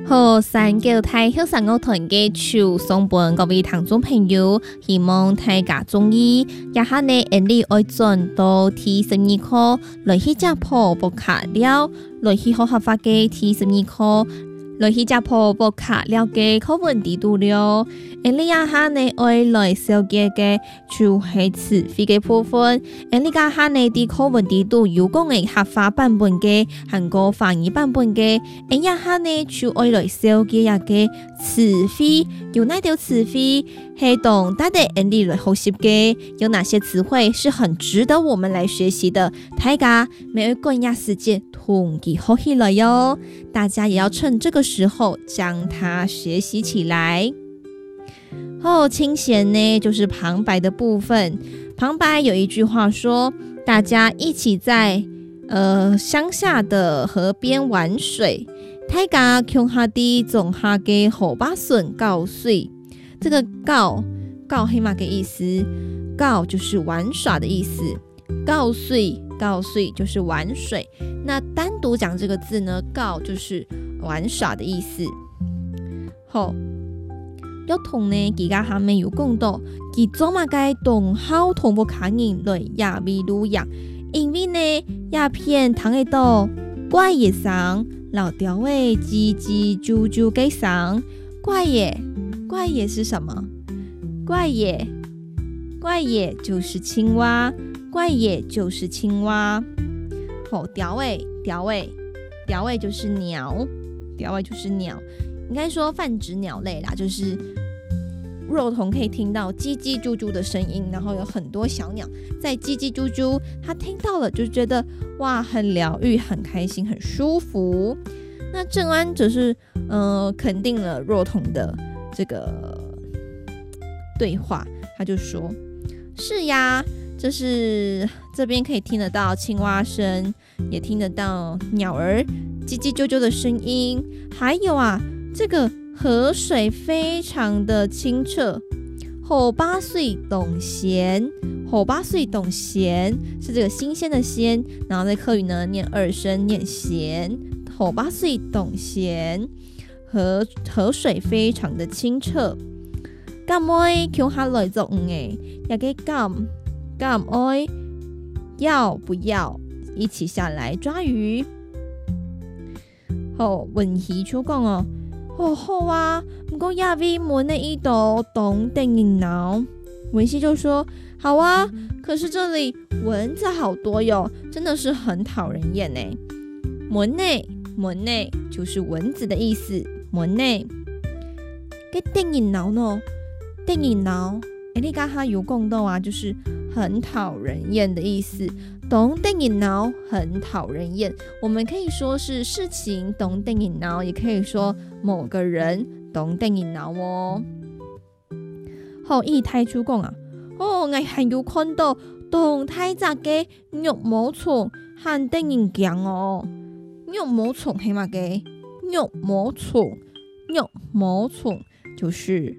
好，三九太后三个团嘅手送本各位聽眾朋友，希望大家中意。也下呢，你愛轉到第12課來去只破布卡了，來去學合法嘅第12課。來去只破布卡了嘅課文地度了，你也下呢愛來小嘅就係詞彙嘅部分，你家下呢啲課文地度有講嘅合法版本嘅，韓國翻譯版本嘅，也下呢就愛來小嘅一個詞彙，有哪條詞彙係同大家你來學習嘅，有哪些詞彙是很值得我們來學習的，大家每個人時間同佢學起來喲，大家也要趁這個時候將它學習起來。清閒呢就是旁白的部分，旁白有一句話說，大家一起在鄉下的河邊玩水，大家共下啲種下嘅河巴筍搞水。這個搞係乜嘅意思？搞就是玩耍的意思，搞水就是玩水。那單獨講這個字呢，搞就是玩耍的意思。好，有同呢，而家下面有講到，佢做乜嘅同好同步卡人來亞美路樣，因為呢，鴉片糖喺度怪野上，老雕位嘰嘰啾啾嘅上，怪野是什麼？怪野就是青蛙，好，雕位就是鳥，應該說泛指鳥類啦，就是若彤可以聽到嘰嘰啾啾的聲音，然後有很多小鳥在嘰嘰啾啾，他聽到了就覺得哇，很療癒，很開心，很舒服。那正安則是肯定了若彤的這個對話，他就說是呀，就是這邊可以聽得到青蛙聲，也聽得到鳥兒嘰嘰啾啾的聲音，還有啊，這個河水非常的清澈，河巴水董鹹是這個新鮮的鮮，然後在客語呢念二聲念鹹，河巴水董鹹，河水非常的清澈。咁愛叫下來做嘅，也給咁愛要不要一起下來抓魚？好，文熙就講好啊，不過亞威門的一度懂得人鬧。文熙就說好啊，可是這裡蚊子好多喲，真的是很討人厭呢。門內就是蚊子的意思，門內給定人鬧呢，定人鬧，你剛才有講到啊，就是很討人厭的意思。懂定人鬧很討人厭，我們可以說是事情懂定人鬧，也可以說某個人懂定人鬧哦。好，一太主講啊，我還有看到懂太雜嘅肉毛蟲和定人講哦。肉毛蟲係乜嘅？肉毛蟲就是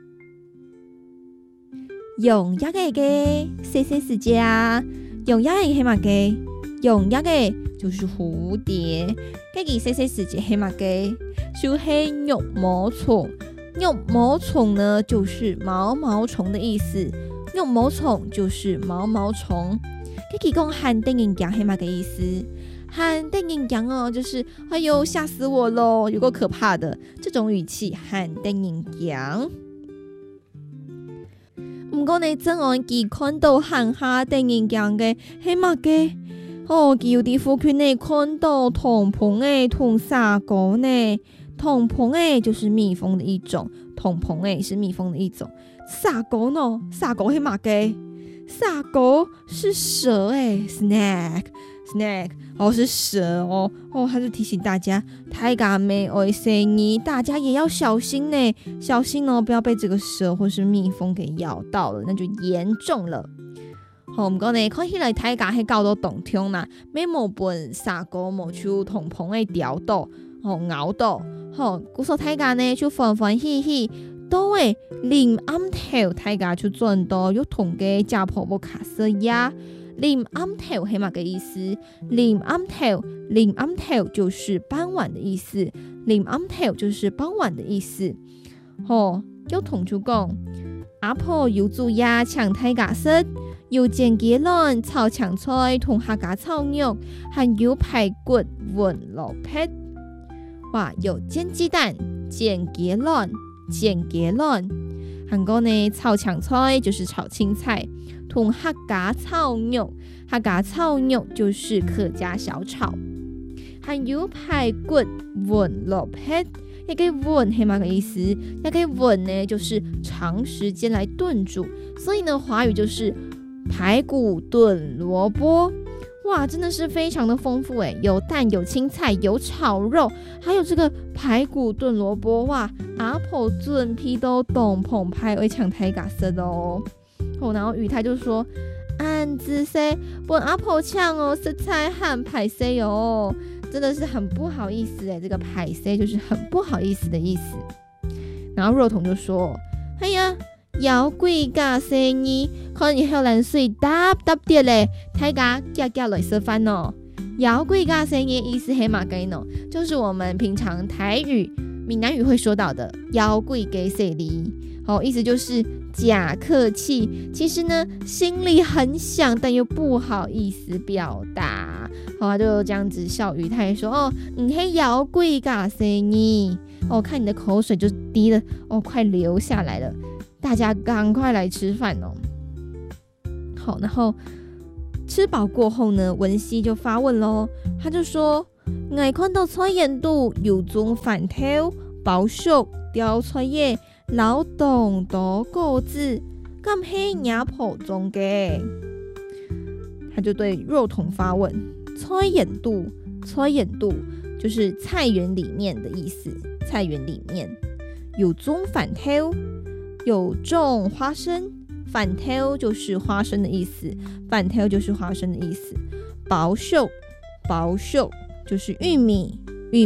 用一個嘅細細時節啊。用一個係乜嘅？用一個就是蝴蝶，這個細細時節係乜嘅？就是肉毛蟲。肉毛蟲呢，就是毛毛蟲的意思。肉毛蟲就是毛毛蟲。這個講喊定人講係乜嘅意思？喊定人講哦，就是哎呦嚇死我咯，有夠可怕的這種語氣喊定人講。唔過你真愛佢看到行下定人講嘅係乜嘅？佢有啲附近呢看到螳螂誒同沙狗呢，螳螂誒就是蜜蜂的一種，螳螂誒是蜜蜂的一種。沙狗呢？沙狗係乜嘅？沙狗是蛇誒 ，snake。是蛇哦，他就提醒大家，大家沒愛生意，大家也要小心呢，小心哦，不要被這個蛇或是蜜蜂給咬到了，那就嚴重了。好，唔講呢，看起來大家係搞到凍痛嘛，咩冇本沙狗冇出螳螂嘅咬到，咬到，故所大家呢就歡歡喜喜，都會臨暗頭大家就轉到有同嘅家婆婆卡色呀。臨暗頭係乜嘅意思？臨暗頭就是傍晚的意思。 临暗頭就是傍晚的意思。又同就講阿婆有煮呀搶大家食，有煎雞卵、炒青菜同客家炒肉，還有排骨、雲蘿蔔。哇，有煎雞蛋、煎雞卵、還有呢炒青菜就是炒青菜，同客家炒肉，客家炒肉就是客家小炒，還有排骨、雲蘿蔔。一個穩係嘛個意思？一個穩呢，就是長時間來燉煮，所以呢，華語就是排骨燉蘿蔔。哇，真的是非常的豐富誒，有蛋，有青菜，有炒肉，還有這個排骨燉蘿蔔。哇，阿婆準備到東澎派會搶大家食哦。然後語態就說：俺只是幫阿婆搶哦，食菜很歹勢哦。真的是很不好意思誒，這個歹勢就是很不好意思的意思。然後肉童就說：哎呀，有幾家生意，可能有人水搭啲咧，大家夾來食飯哦。有幾家生意意思係嘛嘅呢？就是我們平常台語、閩南語會說到的有幾家生意。意思就是假客氣，其實呢心裡很想，但又不好意思表達。他就這樣子笑語態說：你係有幾家生意？看你的口水就滴了，快流下來了，大家趕快來吃飯哦。好，然後吃飽過後呢，文熙就發問咯，他就說：我看到菜園度有種飯頭、包熟、吊菜葉、老董多果子，咁係阿婆種嘅。他就對肉童發問：菜園度就是菜園裡面的意思，菜園裡面有種飯頭，有種花生，飯頭就是花生的意思，包熟就是玉米，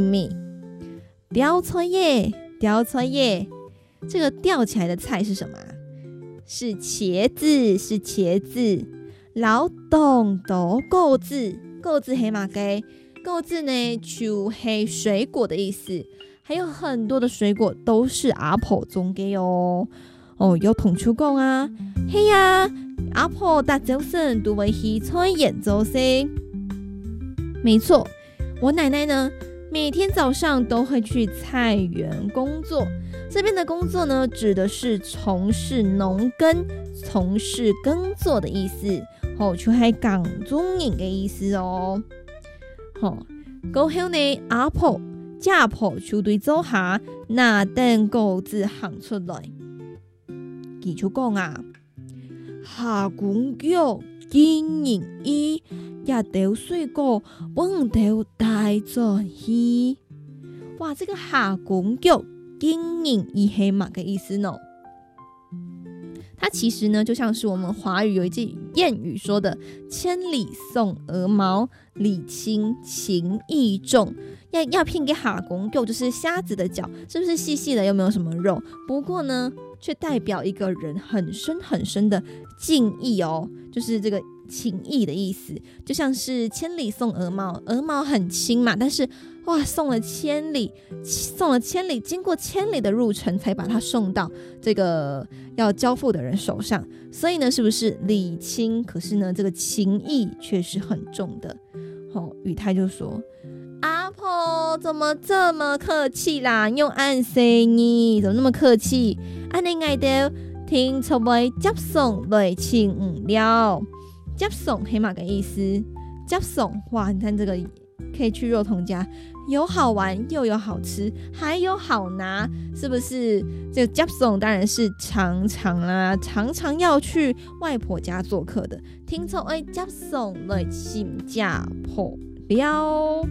吊菜葉，這個吊起來的菜是什麼？是茄子。老董多果子係嘛嘅？果子呢就是水果的意思，還有很多的水果都是阿婆種嘅哦。有同處講啊，係啊，阿婆大早晨都會去菜園做事。沒錯，我奶奶呢每天早上都會去菜園工作。這邊的工作呢，指的是從事農耕、從事耕作的意思，就係耕種人嘅意思哦。過後呢，阿婆就對做下那等果子行出來，佢就講啊，下公腳經營伊，一條水果揾到大轉去。哇，這個下公腳經營伊係乜嘅意思呢？它其實呢就像是我們華語有一句諺語說的千里送鵝毛，禮輕情意重。要片給下公腳就是蝦子的腳，是不是細細的又沒有什麼肉，不過呢卻代表一個人很深很深的敬意哦，就是這個情意的意思。就像是千里送鵝毛，鵝毛很輕嘛，但是哇，送了千里，經過千里的路程才把它送到這個要交付的人手上，所以呢是不是禮輕，可是呢這個情意卻是很重的。語態就說，阿婆怎麼這麼客氣啦，用安生意怎麼那麼客氣，安尼愛到聽出來接送來請唔了。接送係乜嘅意思？接送，哇，你看這個可以去肉童家，有好玩又有好吃，還有好拿，是不是？這個接送當然是常常要去外婆家做客的。聽說接送來請家婆了。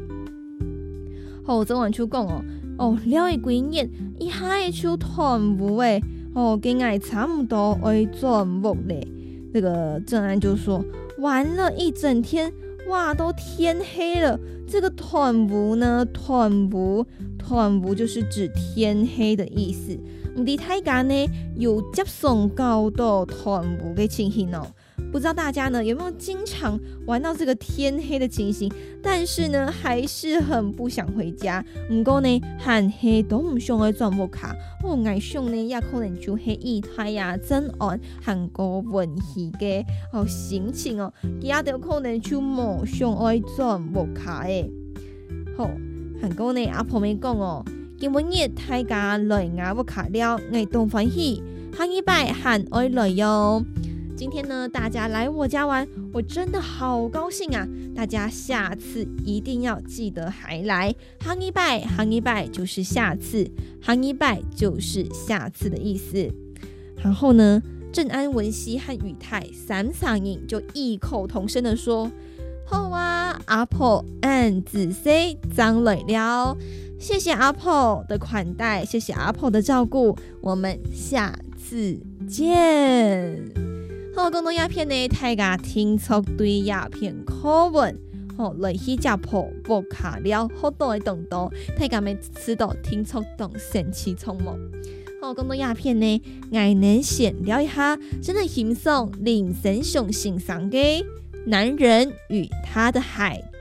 昨晚出講了一幾年，一下出團務今日差唔多轉木咧。這個正安就說，玩了一整天，哇，都天黑了。這個團務呢，團務就是指天黑的意思。唔知大家呢有接送到團務嘅情形哦？ 不知道大家呢有没有经常玩到这个天黑的情形，但是呢还是很不想回家。不过呢很黑都唔想去转木卡，我想呢也可能就係意態啊、真愛韓國運氣嘅心情哦，其他就可能就冇想去轉木卡嘅。好，韓國呢阿婆咪講哦，今日大家來我木卡了，我都歡喜，下一拜還愛來喲。今天呢，大家來我家玩，我真的好高興啊！大家下次一定要記得還來。行一拜就是下次，行一拜就是下次的意思。然後呢，鄭安、文熙和宇泰三人就異口同聲的說：好啊，阿婆俺仔細張來了，謝謝阿婆的款待，謝謝阿婆的照顧，我們下次見。好，講到鴉片呢，大家聽出對鴉片課文，來去食鋪木卡了好多的動作，大家咪知道聽出動神奇聰目。好，講到鴉片呢，我能閒聊一下，真的欣賞林森雄欣賞嘅《男人與他的海》